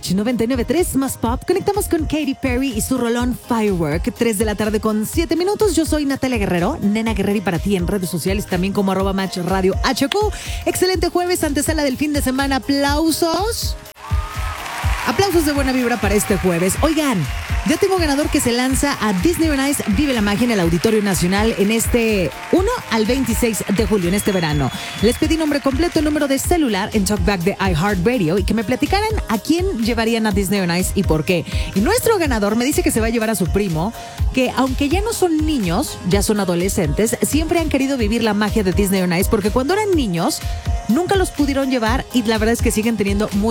Match 99.3 más pop. Conectamos con Katy Perry y su rolón Firework. 3 de la tarde con 7 minutos. Yo soy Natalia Guerrero, Nena Guerrero, y para ti en redes sociales también como @Match Radio HQ. Excelente jueves, antesala del fin de semana. Aplausos. Aplausos de buena vibra para este jueves. Oigan, ya tengo ganador que se lanza a Disney on Ice Vive la Magia en el Auditorio Nacional en este 1 al 26 de julio, en este verano. Les pedí nombre completo, el número de celular en Talkback de iHeartRadio y que me platicaran a quién llevarían a Disney on Ice y por qué. Y nuestro ganador me dice que se va a llevar a su primo, que aunque ya no son niños, ya son adolescentes, siempre han querido vivir la magia de Disney on Ice porque cuando eran niños nunca los pudieron llevar y la verdad es que siguen teniendo